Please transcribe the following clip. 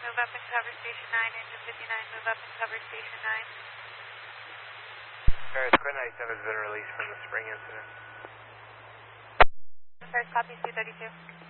move up and cover station 9, engine 59, move up and cover station 9. Paris, Quinn 97 has been released from the spring incident. Paris, copy 232.